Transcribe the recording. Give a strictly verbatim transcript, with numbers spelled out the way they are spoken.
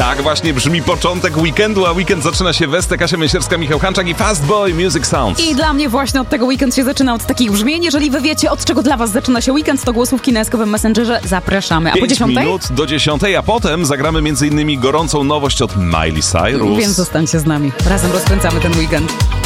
Tak właśnie brzmi początek weekendu, a weekend zaczyna się Westek, Kasia Myśerska, Michał Hanczak i Fast Boy Music Sounds. I dla mnie właśnie od tego weekend się zaczyna, od takich brzmień. Jeżeli wy wiecie, od czego dla was zaczyna się weekend, to głosówki na eskowym Messengerze zapraszamy. A po pięć dziesiątej? minut do dziesiątej, a potem zagramy między innymi gorącą nowość od Miley Cyrus. Więc zostańcie z nami. Razem rozkręcamy ten weekend.